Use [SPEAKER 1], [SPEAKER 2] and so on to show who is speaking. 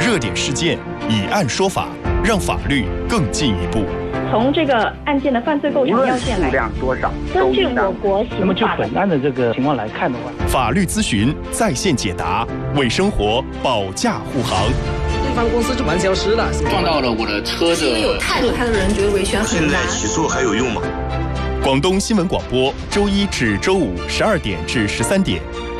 [SPEAKER 1] 热点事件，以案说法，让法律更进一步。
[SPEAKER 2] 从这个案件的犯罪构成要件来，根据我国刑法，
[SPEAKER 3] 那么就本案的这个情况来看的话，
[SPEAKER 1] 法律咨询在线解答，为生活保驾护航。
[SPEAKER 4] 对方公司就蛮消失了，
[SPEAKER 5] 撞到了我的车的。
[SPEAKER 6] 因为有太多的人觉得维权很难。
[SPEAKER 7] 现在起诉还有用吗？
[SPEAKER 1] 广东新闻广播，周一至周五12点至13点。